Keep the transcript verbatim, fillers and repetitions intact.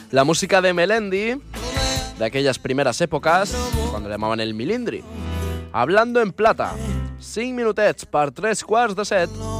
La música de Melendi, de aquellas primeras épocas, cuando le llamaban el Milindri. Hablando en plata, cinc minutets per tres quarts de set.